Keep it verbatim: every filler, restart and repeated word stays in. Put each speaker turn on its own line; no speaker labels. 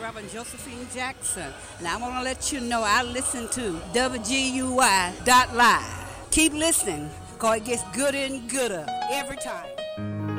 Reverend Josephine Jackson, and I want to let you know I listen to W G U Y dot live. Keep listening, because it gets gooder and gooder every time.